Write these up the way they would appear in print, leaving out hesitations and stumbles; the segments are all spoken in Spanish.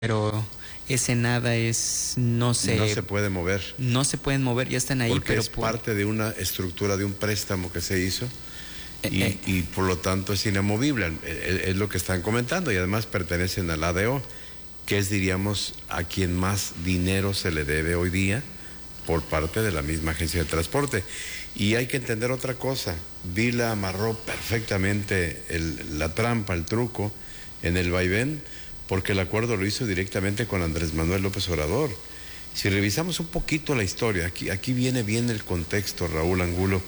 pero ese nada es, no se puede mover. No se pueden mover, ya están ahí. Porque pero es parte de una estructura de un préstamo que se hizo y por lo tanto es inamovible, es lo que están comentando, y además pertenecen al ADO, que es, diríamos, a quien más dinero se le debe hoy día por parte de la misma agencia de transporte. Y hay que entender otra cosa, Vila amarró perfectamente la trampa, el truco en el vaivén, porque el acuerdo lo hizo directamente con Andrés Manuel López Obrador. Si revisamos un poquito la historia, aquí viene bien el contexto, Raúl Angulo.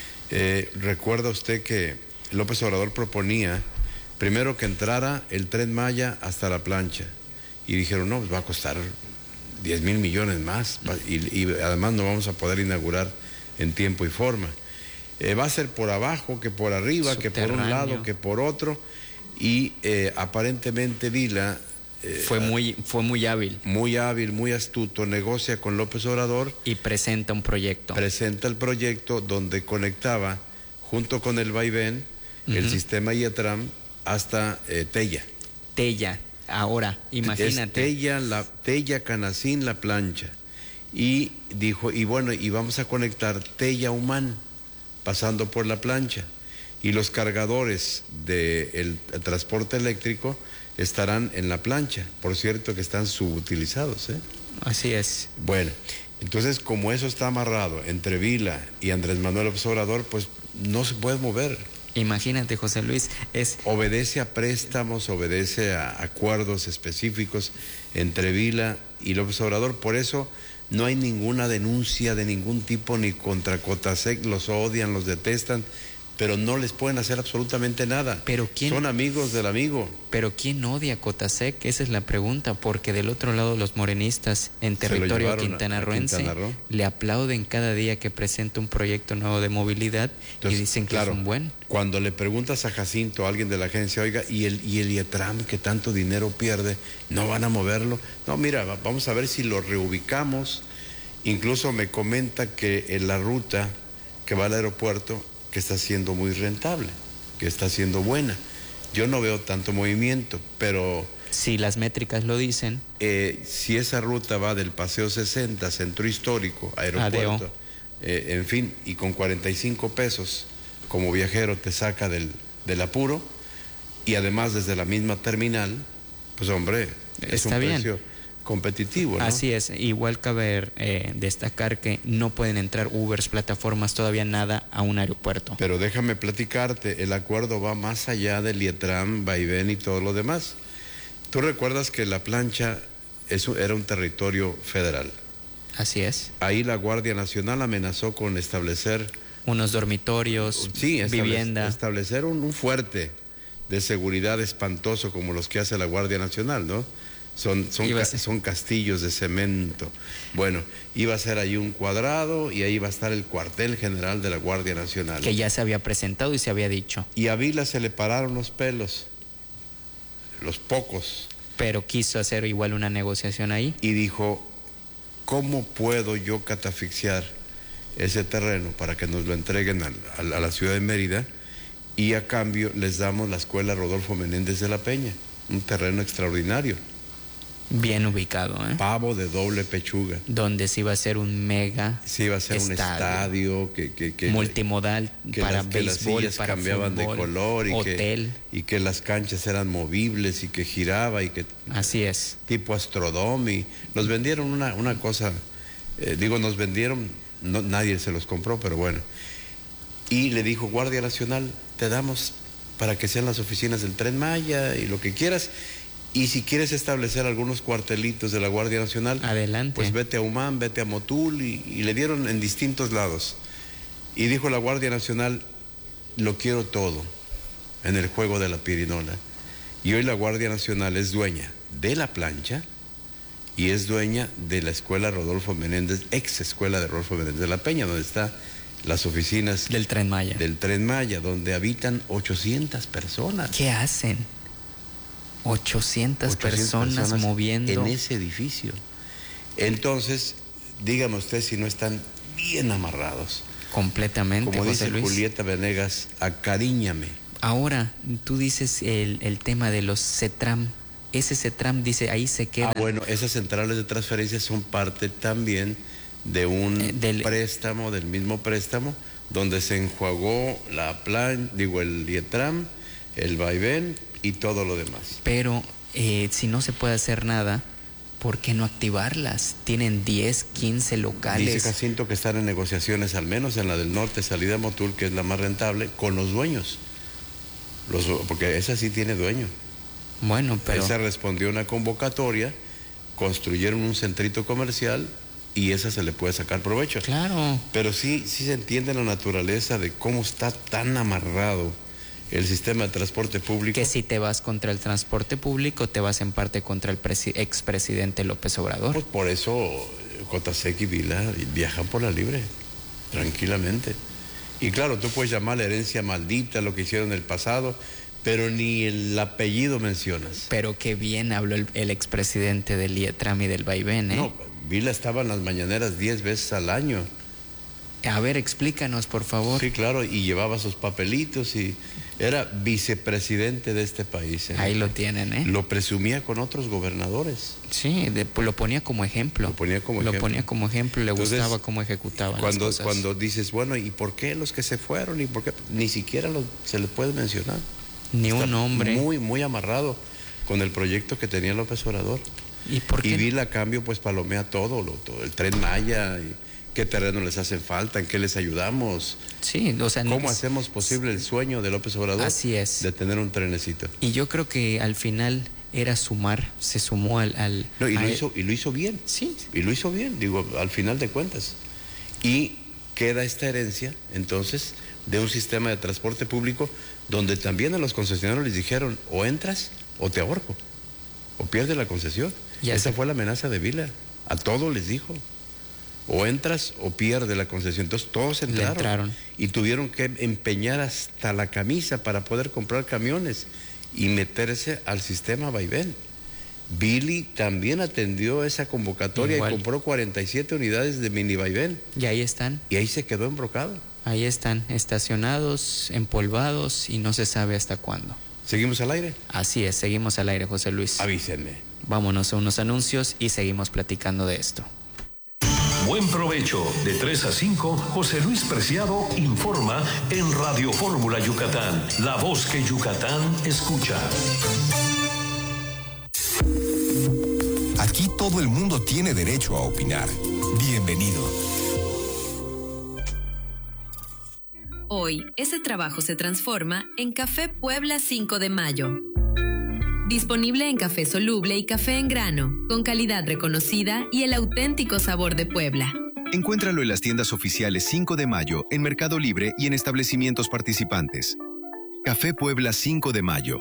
Recuerda usted que López Obrador proponía primero que entrara el Tren Maya hasta La Plancha, y dijeron, no, pues va a costar 10,000 millones más, y además no vamos a poder inaugurar en tiempo y forma. Va a ser por abajo, que por arriba, que por un lado, que por otro, y aparentemente Vila fue muy hábil. Muy hábil, muy astuto, negocia con López Obrador. Y presenta un proyecto. Presenta el proyecto donde conectaba, junto con el vaivén, el sistema IETRAM hasta Tella. Ahora, imagínate. Es Tella, Canacín, La Plancha. Y dijo, y bueno, y vamos a conectar Tella Humán, pasando por La Plancha. Y los cargadores del transporte eléctrico estarán en La Plancha. Por cierto que están subutilizados, ¿eh? Así es. Bueno, entonces como eso está amarrado entre Vila y Andrés Manuel López Obrador, pues no se puede mover. Imagínate, José Luis, obedece a préstamos, obedece a acuerdos específicos entre Vila y López Obrador. Por eso no hay ninguna denuncia de ningún tipo ni contra Cotasec. Los odian, los detestan, pero no les pueden hacer absolutamente nada. ¿Pero quién? Son amigos del amigo. Pero ¿quién odia a Cotasec? Esa es la pregunta, porque del otro lado los morenistas en territorio quintanarroense le aplauden cada día que presenta un proyecto nuevo de movilidad. Entonces, y dicen que claro, es un buen. Cuando le preguntas a Jacinto, a alguien de la agencia, oiga, y el IETRAM que tanto dinero pierde, ¿no van a moverlo? No, mira, vamos a ver si lo reubicamos. Incluso me comenta que en la ruta que va al aeropuerto, que está siendo muy rentable, que está siendo buena. Yo no veo tanto movimiento, pero... Si las métricas lo dicen. Si esa ruta va del Paseo 60, Centro Histórico, aeropuerto, en fin, y con 45 pesos como viajero te saca del apuro, y además desde la misma terminal, pues hombre, es un precio competitivo, ¿no? Así es. Igual cabe destacar que no pueden entrar Ubers, plataformas, todavía nada a un aeropuerto. Pero déjame platicarte, el acuerdo va más allá del IETRAM, vaivén y todo lo demás. Tú recuerdas que La Plancha era un territorio federal. Así es. Ahí la Guardia Nacional amenazó con establecer unos dormitorios, vivienda. Establecer un fuerte de seguridad espantoso como los que hace la Guardia Nacional, ¿no? Son castillos de cemento. Bueno, iba a ser ahí un cuadrado y ahí va a estar el cuartel general de la Guardia Nacional. Que ya se había presentado y se había dicho. Y a Vila se le pararon los pelos, los pocos. Pero quiso hacer igual una negociación ahí. Y dijo, ¿cómo puedo yo catafixiar ese terreno para que nos lo entreguen a la ciudad de Mérida? Y a cambio les damos la escuela Rodolfo Menéndez de la Peña, un terreno extraordinario. Bien ubicado, ¿eh? Pavo de doble pechuga. Donde se iba a hacer un mega sí iba a ser estadio, un estadio que multimodal para béisbol, las para cambiaban fútbol, de color, hotel. Y que las canchas eran movibles y que giraba y que... Así es. Tipo Astrodome. Nos vendieron una cosa, nos vendieron, no, nadie se los compró, pero bueno. Y le dijo, Guardia Nacional, te damos para que sean las oficinas del Tren Maya y lo que quieras. Y si quieres establecer algunos cuartelitos de la Guardia Nacional, adelante. Pues vete a Humán, vete a Motul, y le dieron en distintos lados. Y dijo la Guardia Nacional, lo quiero todo en el juego de la pirinola. Y hoy la Guardia Nacional es dueña de La Plancha y es dueña de la escuela Rodolfo Menéndez, ex escuela de Rodolfo Menéndez de la Peña, donde están las oficinas del Tren Maya. Del Tren Maya, donde habitan 800 personas. ¿Qué hacen? 800 personas moviendo en ese edificio. Entonces, dígame usted si no están bien amarrados. Completamente, como José dice Luis. Julieta Venegas, acariñame. Ahora, tú dices el tema de los CETRAM. ese CETRAM dice, ahí se queda. Bueno, esas centrales de transferencia son parte también de un préstamo, del mismo préstamo, donde se enjuagó el IETRAM, el vaivén y todo lo demás. Pero si no se puede hacer nada, ¿por qué no activarlas? Tienen 10, 15 locales. Dice Jacinto que están en negociaciones, al menos en la del norte, salida a Motul, que es la más rentable, con los dueños. Porque esa sí tiene dueño. Bueno, pero... Esa respondió a una convocatoria, construyeron un centrito comercial y esa se le puede sacar provecho. Claro. Pero sí se entiende la naturaleza de cómo está tan amarrado el sistema de transporte público. Que si te vas contra el transporte público, te vas en parte contra el expresidente López Obrador. Pues por eso Cotasec y Vila viajan por la libre, tranquilamente. Y claro, tú puedes llamar la herencia maldita, lo que hicieron en el pasado, pero ni el apellido mencionas. Pero qué bien habló el expresidente del IETRAM y del vaivén, ¿eh? No, Vila estaba en las mañaneras 10 veces al año. A ver, explícanos, por favor. Sí, claro, y llevaba sus papelitos y era vicepresidente de este país. Ahí lo tienen, ¿eh? Lo presumía con otros gobernadores. Sí, lo ponía como ejemplo. Le Entonces, gustaba cómo ejecutaba las cosas. Cuando dices, bueno, ¿y por qué los que se fueron? ¿Y por qué? Ni siquiera se les puede mencionar. Ni un nombre. Muy, muy amarrado con el proyecto que tenía López Obrador. ¿Y por qué? Y Vila, a cambio, pues palomea todo, el Tren Maya, y qué terrenos les hacen falta, en qué les ayudamos. Sí, o sea... ¿Cómo hacemos posible el sueño de López Obrador? Así es. De tener un trenecito. Y yo creo que al final era se sumó al... No, y lo hizo bien. Sí. Y lo hizo bien, digo, al final de cuentas. Y queda esta herencia, entonces, de un sistema de transporte público donde también a los concesionarios les dijeron, o entras o te ahorco, o pierdes la concesión. Esa fue la amenaza de Vila. A todos les dijo, o entras o pierdes la concesión. Entonces todos entraron y tuvieron que empeñar hasta la camisa para poder comprar camiones y meterse al sistema vaivén. Billy también atendió esa convocatoria. Igual. Y compró 47 unidades de mini vaivén. Y ahí están. Y ahí se quedó embrocado. Ahí están, estacionados, empolvados y no se sabe hasta cuándo. ¿Seguimos al aire? Así es, seguimos al aire, José Luis. Avísenme. Vámonos a unos anuncios y seguimos platicando de esto. Buen provecho. De 3 a 5, José Luis Preciado informa en Radio Fórmula Yucatán, la voz que Yucatán escucha. Aquí todo el mundo tiene derecho a opinar. Bienvenido. Hoy, ese trabajo se transforma en Café Puebla 5 de Mayo. Disponible en café soluble y café en grano, con calidad reconocida y el auténtico sabor de Puebla. Encuéntralo en las tiendas oficiales 5 de Mayo, en Mercado Libre y en establecimientos participantes. Café Puebla 5 de Mayo.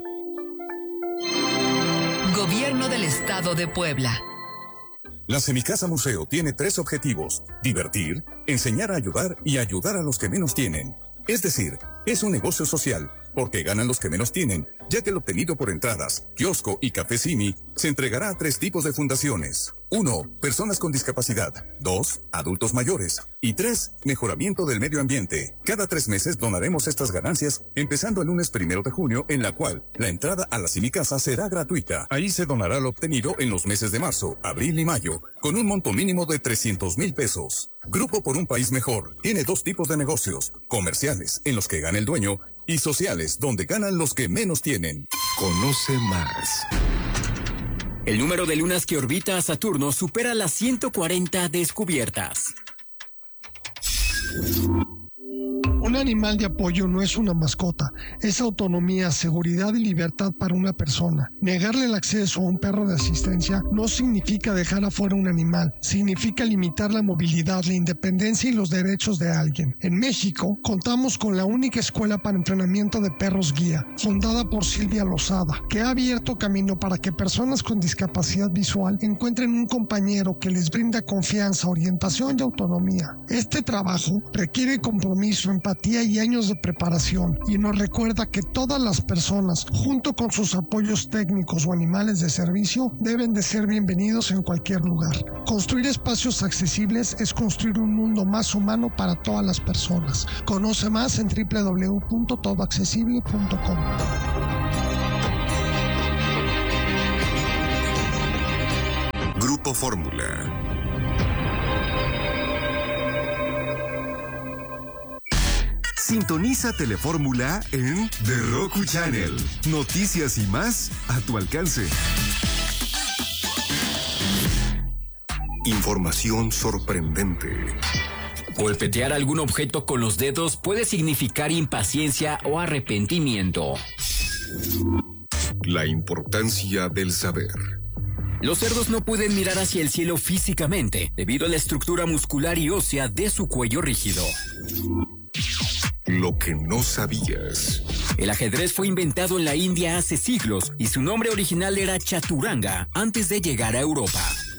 Gobierno del Estado de Puebla. La Semicasa Museo tiene 3 objetivos: divertir, enseñar a ayudar y ayudar a los que menos tienen. Es decir, es un negocio social, porque ganan los que menos tienen, ya que el obtenido por entradas, kiosco y café Simi se entregará a 3 tipos de fundaciones. 1. Personas con discapacidad. 2. Adultos mayores. Y 3. Mejoramiento del medio ambiente. Cada 3 meses donaremos estas ganancias, empezando el lunes 1 de junio, en la cual la entrada a la Semicasa será gratuita. Ahí se donará lo obtenido en los meses de marzo, abril y mayo, con un monto mínimo de 300,000 pesos. Grupo por un País Mejor tiene 2 tipos de negocios: comerciales, en los que gana el dueño, y sociales, donde ganan los que menos tienen. Conoce más. El número de lunas que orbita a Saturno supera las 140 descubiertas. Un animal de apoyo no es una mascota, es autonomía, seguridad y libertad para una persona. Negarle el acceso a un perro de asistencia no significa dejar afuera un animal, significa limitar la movilidad, la independencia y los derechos de alguien. En México, contamos con la única escuela para entrenamiento de perros guía, fundada por Silvia Lozada, que ha abierto camino para que personas con discapacidad visual encuentren un compañero que les brinda confianza, orientación y autonomía. Este trabajo requiere compromiso, empatía y años de preparación, y nos recuerda que todas las personas, junto con sus apoyos técnicos o animales de servicio, deben de ser bienvenidos en cualquier lugar. Construir espacios accesibles es construir un mundo más humano para todas las personas. Conoce más en www.todoaccesible.com. Grupo Fórmula. Sintoniza Telefórmula en The Roku Channel. Noticias y más a tu alcance. Información sorprendente. Golpetear algún objeto con los dedos puede significar impaciencia o arrepentimiento. La importancia del saber. Los cerdos no pueden mirar hacia el cielo físicamente debido a la estructura muscular y ósea de su cuello rígido. Lo que no sabías. El ajedrez fue inventado en la India hace siglos y su nombre original era chaturanga antes de llegar a Europa.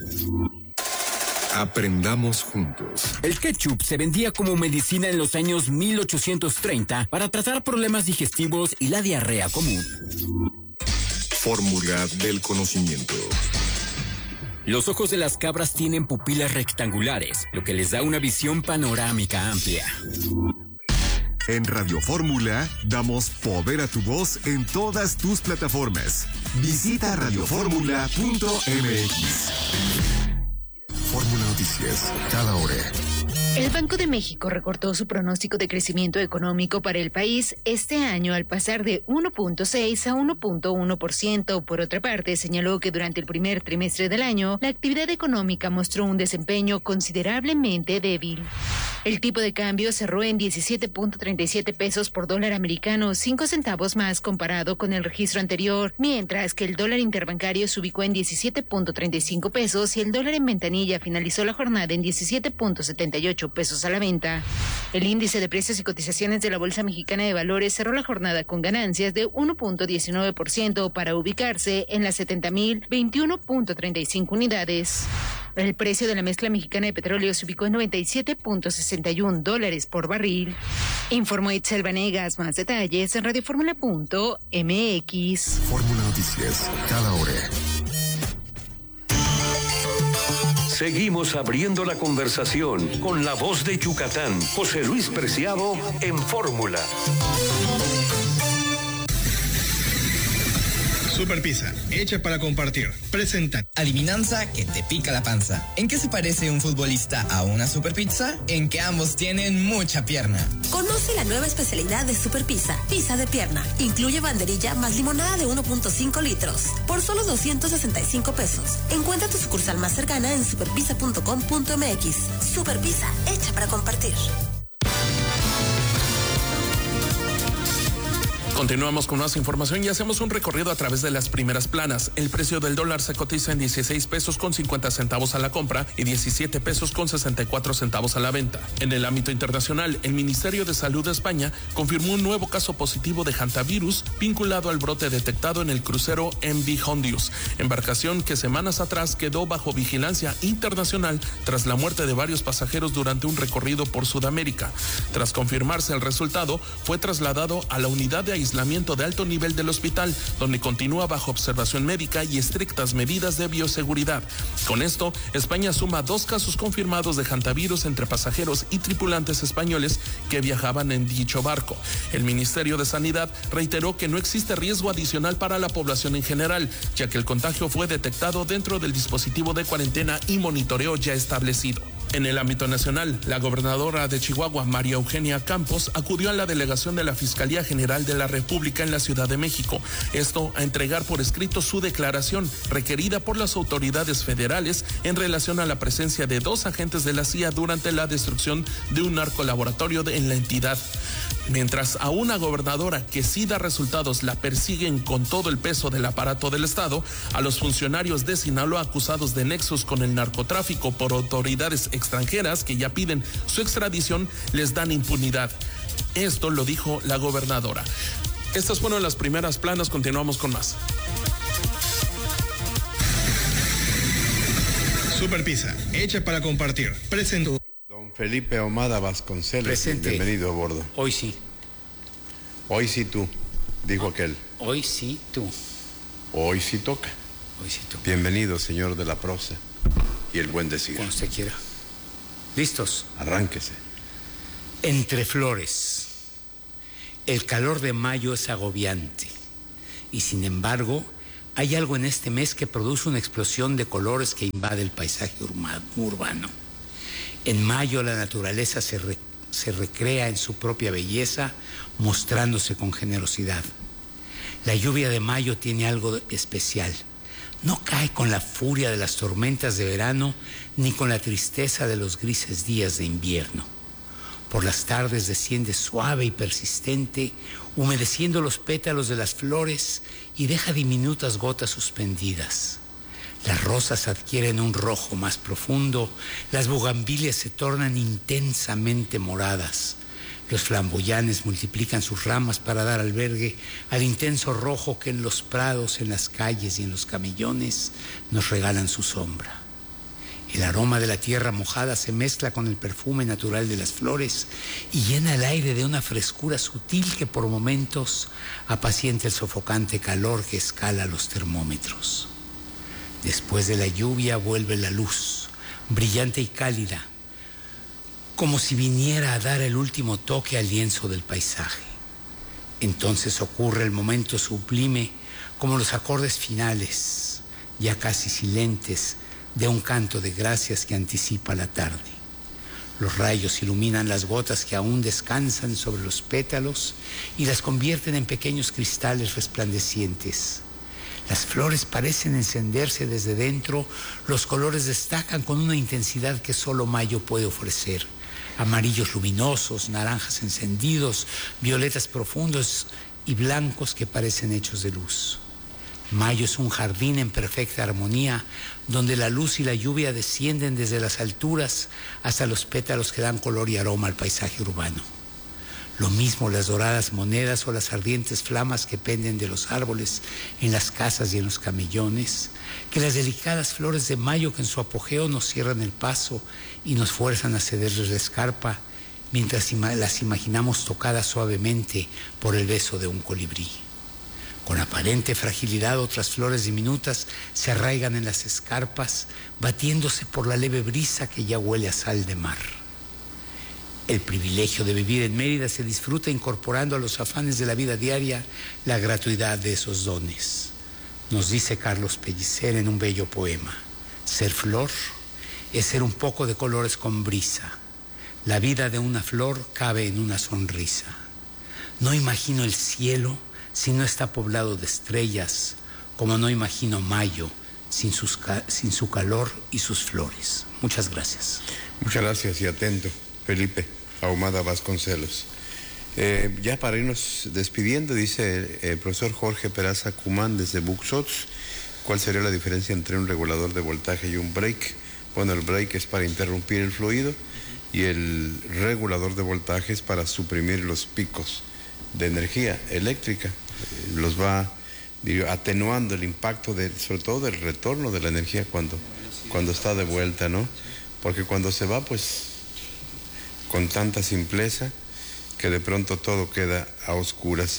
Aprendamos juntos. El ketchup se vendía como medicina en los años 1830 para tratar problemas digestivos y la diarrea común. Fórmula del conocimiento. Los ojos de las cabras tienen pupilas rectangulares, lo que les da una visión panorámica amplia. En Radio Fórmula damos poder a tu voz en todas tus plataformas. Visita radioformula.mx. Fórmula Noticias, cada hora. El Banco de México recortó su pronóstico de crecimiento económico para el país este año al pasar de 1.6 a 1.1%. Por otra parte, señaló que durante el primer trimestre del año, la actividad económica mostró un desempeño considerablemente débil. El tipo de cambio cerró en 17.37 pesos por dólar americano, 5 centavos más comparado con el registro anterior, mientras que el dólar interbancario se ubicó en 17.35 pesos y el dólar en ventanilla finalizó la jornada en 17.78 pesos a la venta. El índice de precios y cotizaciones de la Bolsa Mexicana de Valores cerró la jornada con ganancias de 1.19% para ubicarse en las 70.021.35 unidades. El precio de la mezcla mexicana de petróleo se ubicó en $97.61 por barril. Informó Itzel Vanegas. Más detalles en radioformula.mx. Fórmula Noticias, cada hora. Seguimos abriendo la conversación con la voz de Yucatán, José Luis Preciado en Fórmula. Super Pizza, hecha para compartir. Presenta. Adivinanza que te pica la panza. ¿En qué se parece un futbolista a una Super Pizza? En que ambos tienen mucha pierna. Conoce la nueva especialidad de Super Pizza, pizza de pierna. Incluye banderilla más limonada de 1.5 litros. Por solo 265 pesos. Encuentra tu sucursal más cercana en superpizza.com.mx. Super Pizza, hecha para compartir. Continuamos con más información y hacemos un recorrido a través de las primeras planas. El precio del dólar se cotiza en 16 pesos con 50 centavos a la compra y 17 pesos con 64 centavos a la venta. En el ámbito internacional, el Ministerio de Salud de España confirmó un nuevo caso positivo de hantavirus vinculado al brote detectado en el crucero MV Hondius, embarcación que semanas atrás quedó bajo vigilancia internacional tras la muerte de varios pasajeros durante un recorrido por Sudamérica. Tras confirmarse el resultado, fue trasladado a la unidad de aislamiento de alto nivel del hospital, donde continúa bajo observación médica y estrictas medidas de bioseguridad. Con esto, España suma 2 casos confirmados de hantavirus entre pasajeros y tripulantes españoles que viajaban en dicho barco. El Ministerio de Sanidad reiteró que no existe riesgo adicional para la población en general, ya que el contagio fue detectado dentro del dispositivo de cuarentena y monitoreo ya establecido. En el ámbito nacional, la gobernadora de Chihuahua, María Eugenia Campos, acudió a la delegación de la Fiscalía General de la República en la Ciudad de México. Esto a entregar por escrito su declaración requerida por las autoridades federales en relación a la presencia de 2 agentes de la CIA durante la destrucción de un narcolaboratorio en la entidad. Mientras a una gobernadora que sí da resultados la persiguen con todo el peso del aparato del Estado, a los funcionarios de Sinaloa acusados de nexos con el narcotráfico por autoridades extranjeras que ya piden su extradición les dan impunidad. Esto lo dijo la gobernadora. Estas fueron las primeras planas, continuamos con más. Super Pizza, hecha para compartir. Presento. Don Felipe Ahumada Vasconcelos, presente. Bienvenido a bordo. Hoy sí. Hoy sí tú, dijo aquel. Hoy sí tú. Hoy sí toca. Hoy sí tú. Bienvenido, señor de la prosa y el buen decir. Cuando usted quiera. ¿Listos? Arránquese. Entre flores. El calor de mayo es agobiante y sin embargo Hay algo en este mes que produce una explosión de colores que invade el paisaje urbano. En mayo la naturaleza se recrea en su propia belleza, mostrándose con generosidad. La lluvia de mayo tiene algo especial. No cae con la furia de las tormentas de verano, ni con la tristeza de los grises días de invierno. Por las tardes desciende suave y persistente, humedeciendo los pétalos de las flores y deja diminutas gotas suspendidas. Las rosas adquieren un rojo más profundo, las bugambilias se tornan intensamente moradas. Los flamboyanes multiplican sus ramas para dar albergue al intenso rojo que en los prados, en las calles y en los camellones nos regalan su sombra. El aroma de la tierra mojada se mezcla con el perfume natural de las flores y llena el aire de una frescura sutil que por momentos apacienta el sofocante calor que escala los termómetros. Después de la lluvia vuelve la luz, brillante y cálida, como si viniera a dar el último toque al lienzo del paisaje. Entonces ocurre el momento sublime, como los acordes finales, ya casi silentes, de un canto de gracias que anticipa la tarde. Los rayos iluminan las gotas que aún descansan sobre los pétalos y las convierten en pequeños cristales resplandecientes. Las flores parecen encenderse desde dentro, los colores destacan con una intensidad que solo mayo puede ofrecer. Amarillos luminosos, naranjas encendidos, violetas profundos y blancos que parecen hechos de luz. Mayo es un jardín en perfecta armonía, donde la luz y la lluvia descienden desde las alturas hasta los pétalos que dan color y aroma al paisaje urbano. Lo mismo las doradas monedas o las ardientes flamas que penden de los árboles en las casas y en los camellones, que las delicadas flores de mayo que en su apogeo nos cierran el paso y nos fuerzan a cederles la escarpa, mientras las imaginamos tocadas suavemente por el beso de un colibrí. Con aparente fragilidad, otras flores diminutas se arraigan en las escarpas, batiéndose por la leve brisa que ya huele a sal de mar. El privilegio de vivir en Mérida se disfruta incorporando a los afanes de la vida diaria la gratuidad de esos dones. Nos dice Carlos Pellicer en un bello poema: ser flor es ser un poco de colores con brisa. La vida de una flor cabe en una sonrisa. No imagino el cielo si no está poblado de estrellas, como no imagino mayo sin su calor y sus flores. Muchas gracias. Muchas gracias y atento, Felipe Ahumada Vasconcelos. Ya para irnos despidiendo, dice el profesor Jorge Peraza Cumán desde Buxots, ¿cuál sería la diferencia entre un regulador de voltaje y un break? Bueno, el break es para interrumpir el fluido y el regulador de voltaje es para suprimir los picos de energía eléctrica. Los va atenuando el impacto sobre todo del retorno de la energía cuando está de vuelta, ¿no? Porque cuando se va, pues, con tanta simpleza que de pronto todo queda a oscuras.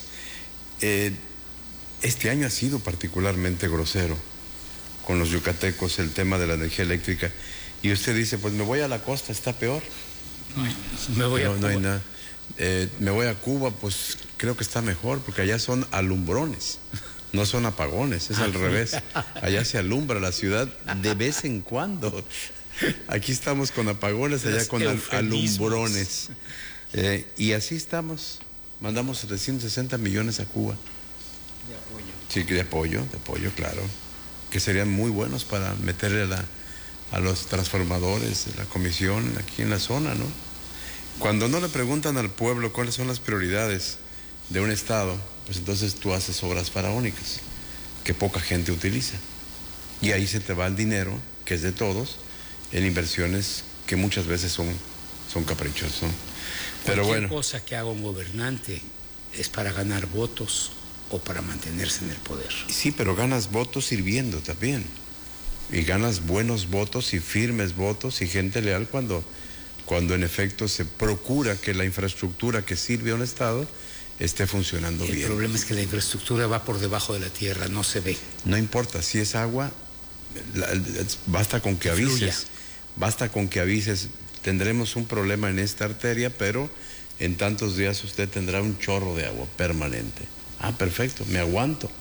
Este año ha sido particularmente grosero con los yucatecos el tema de la energía eléctrica. Y usted dice, pues me voy a la costa, está peor. Me voy a Cuba. No hay nada. Me voy a Cuba, pues creo que está mejor, porque allá son alumbrones, no son apagones, es al revés. Allá se alumbra la ciudad de vez en cuando. Aquí estamos con apagones, allá con alumbrones. Y así estamos. Mandamos 760 millones a Cuba. De apoyo. Sí, de apoyo, claro. Que serían muy buenos para meterle a los transformadores de la comisión aquí en la zona, ¿no? Cuando no le preguntan al pueblo cuáles son las prioridades de un estado, pues entonces tú haces obras faraónicas que poca gente utiliza. Y ahí se te va el dinero, que es de todos, en inversiones que muchas veces son caprichos, ¿no? Pero cualquier bueno, cosa que haga un gobernante es para ganar votos o para mantenerse en el poder. Sí, pero ganas votos sirviendo también. Y ganas buenos votos y firmes votos y gente leal cuando en efecto se procura que la infraestructura que sirve a un estado esté funcionando bien. El problema es que la infraestructura va por debajo de la tierra, no se ve. No importa, si es agua, basta con que avises. Basta con que avises, tendremos un problema en esta arteria, pero en tantos días usted tendrá un chorro de agua permanente. Ah, perfecto, me aguanto.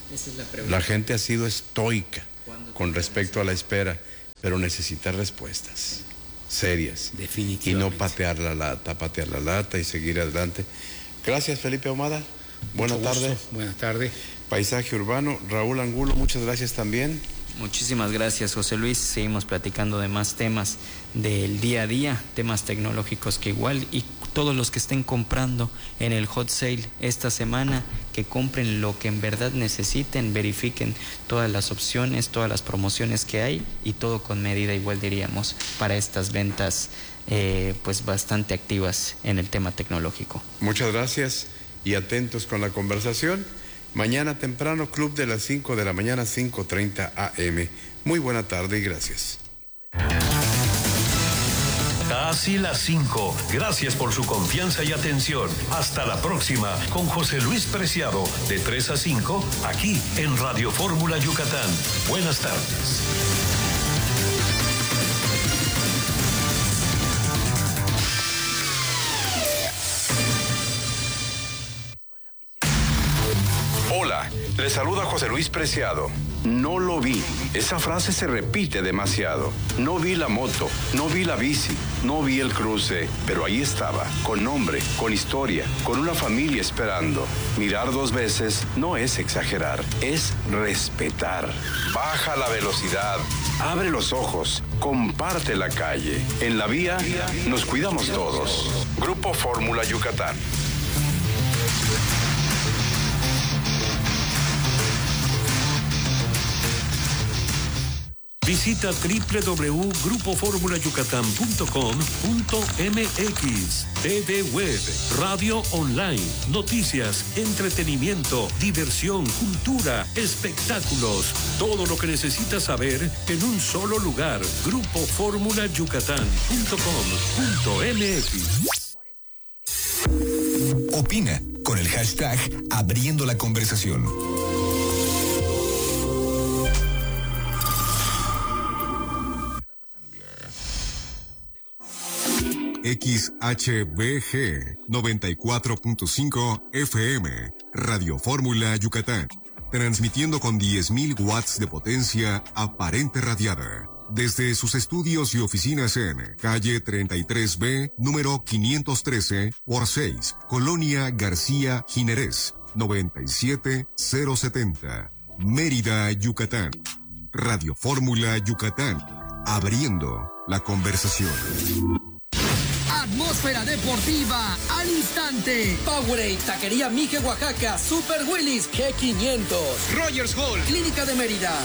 Esa es la pregunta. La gente ha sido estoica con respecto a la espera, pero necesita respuestas serias. Definitivamente. Y no patear la lata y seguir adelante. Gracias, Felipe Ahumada. Buenas tardes. Buenas tardes. Paisaje Urbano, Raúl Angulo, muchas gracias también. Muchísimas gracias, José Luis. Seguimos platicando de más temas del día a día, temas tecnológicos que igual, y todos los que estén comprando en el hot sale esta semana, que compren lo que en verdad necesiten, verifiquen todas las opciones, todas las promociones que hay y todo con medida, igual diríamos, para estas ventas pues bastante activas en el tema tecnológico. Muchas gracias y atentos con la conversación. Mañana temprano, Club de las 5 de la mañana, 5:30 AM. Muy buena tarde y gracias. Casi las 5. Gracias por su confianza y atención. Hasta la próxima con José Luis Preciado, de 3 a 5, aquí en Radio Fórmula Yucatán. Buenas tardes. Hola, le saluda José Luis Preciado. No lo vi. Esa frase se repite demasiado. No vi la moto, no vi la bici, no vi el cruce, pero ahí estaba, con nombre, con historia, con una familia esperando. Mirar 2 veces no es exagerar, es respetar. Baja la velocidad, abre los ojos, comparte la calle. En la vía nos cuidamos todos. Grupo Fórmula Yucatán. Visita www.grupoformulayucatán.com.mx. TV Web, radio online, noticias, entretenimiento, diversión, cultura, espectáculos. Todo lo que necesitas saber en un solo lugar. Grupoformulayucatán.com.mx. Opina con el hashtag Abriendo la Conversación. XHBG 94.5 FM, Radio Fórmula Yucatán, transmitiendo con 10.000 watts de potencia aparente radiada, desde sus estudios y oficinas en calle 33B, número 513/6, Colonia García Jiménez, 97070, Mérida, Yucatán. Radio Fórmula Yucatán, abriendo la conversación. Atmósfera deportiva al instante. Powerade, Taquería Mije, Oaxaca, Super Willis, G500, Rogers Hall, Clínica de Mérida.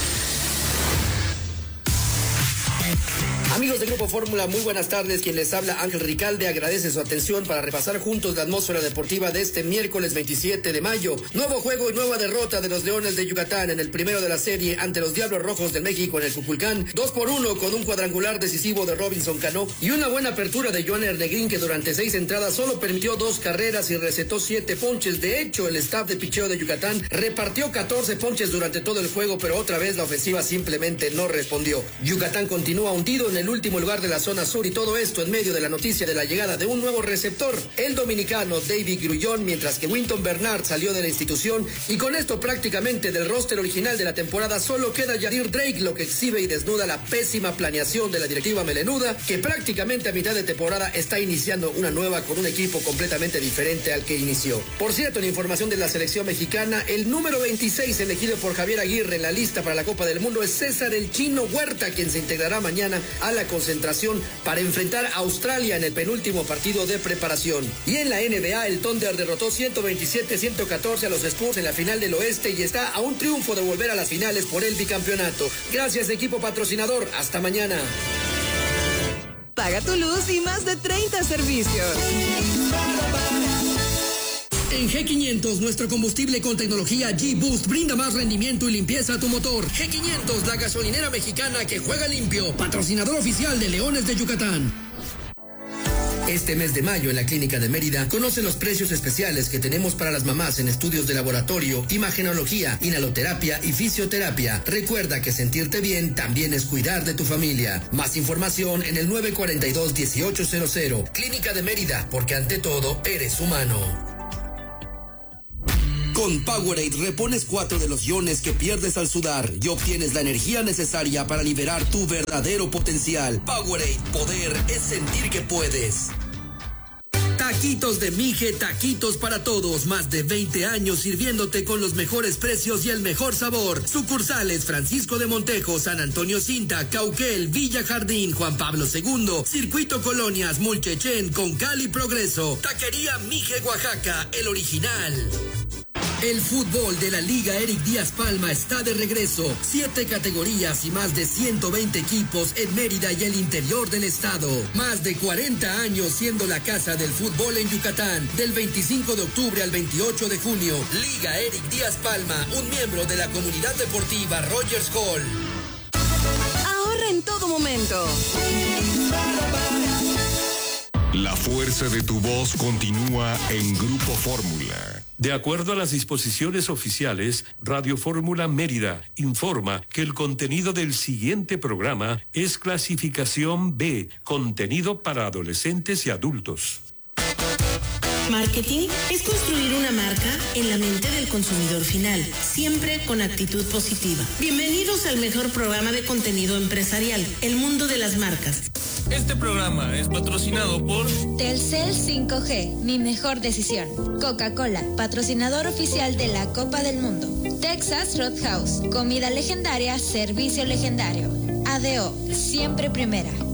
Amigos de Grupo Fórmula, muy buenas tardes. Quien les habla, Ángel Ricalde, agradece su atención para repasar juntos la atmósfera deportiva de este miércoles 27 de mayo. Nuevo juego y nueva derrota de los Leones de Yucatán en el primero de la serie ante los Diablos Rojos del México en el Cuculcán. 2-1 con un cuadrangular decisivo de Robinson Cano y una buena apertura de Joan Ernegrín, que durante 6 entradas solo permitió 2 carreras y recetó 7 ponches. De hecho, el staff de picheo de Yucatán repartió 14 ponches durante todo el juego, pero otra vez la ofensiva simplemente no respondió. Yucatán continúa hundido en el último lugar de la zona sur, y todo esto en medio de la noticia de la llegada de un nuevo receptor, el dominicano David Grullón, mientras que Winton Bernard salió de la institución, y con esto prácticamente del roster original de la temporada solo queda Yadir Drake, lo que exhibe y desnuda la pésima planeación de la directiva melenuda, que prácticamente a mitad de temporada está iniciando una nueva con un equipo completamente diferente al que inició. Por cierto, en información de la selección mexicana, el número 26 elegido por Javier Aguirre en la lista para la Copa del Mundo es César el Chino Huerta, quien se integrará mañana a la concentración para enfrentar a Australia en el penúltimo partido de preparación. Y en la NBA, el Thunder derrotó 127-114 a los Spurs en la final del oeste y está a un triunfo de volver a las finales por el bicampeonato. Gracias, equipo patrocinador. Hasta mañana. Paga tu luz y más de 30 servicios. En G500, nuestro combustible con tecnología G-Boost brinda más rendimiento y limpieza a tu motor. G500, la gasolinera mexicana que juega limpio. Patrocinador oficial de Leones de Yucatán. Este mes de mayo en la Clínica de Mérida, conoce los precios especiales que tenemos para las mamás en estudios de laboratorio, imagenología, inhaloterapia y fisioterapia. Recuerda que sentirte bien también es cuidar de tu familia. Más información en el 942-1800. Clínica de Mérida, porque ante todo eres humano. Con Powerade repones 4 de los iones que pierdes al sudar y obtienes la energía necesaria para liberar tu verdadero potencial. Powerade, poder es sentir que puedes. Taquitos de Mije, taquitos para todos. Más de 20 años sirviéndote con los mejores precios y el mejor sabor. Sucursales Francisco de Montejo, San Antonio Cinta, Cauquel, Villa Jardín, Juan Pablo II, Circuito Colonias, Mulchechén, Concal y Progreso. Taquería Mije, Oaxaca, el original. El fútbol de la Liga Eric Díaz Palma está de regreso. 7 categorías y más de 120 equipos en Mérida y el interior del estado. Más de 40 años siendo la casa del fútbol en Yucatán. Del 25 de octubre al 28 de junio. Liga Eric Díaz Palma, un miembro de la comunidad deportiva Rogers Hall. Ahorra en todo momento. La fuerza de tu voz continúa en Grupo Fórmula. De acuerdo a las disposiciones oficiales, Radio Fórmula Mérida informa que el contenido del siguiente programa es clasificación B, contenido para adolescentes y adultos. Marketing es construir una marca en la mente del consumidor final, siempre con actitud positiva. Bienvenidos al mejor programa de contenido empresarial, El Mundo de las Marcas. Este programa es patrocinado por Telcel 5G, mi mejor decisión. Coca-Cola, patrocinador oficial de la Copa del Mundo. Texas Roadhouse, comida legendaria, servicio legendario. ADO, siempre primera.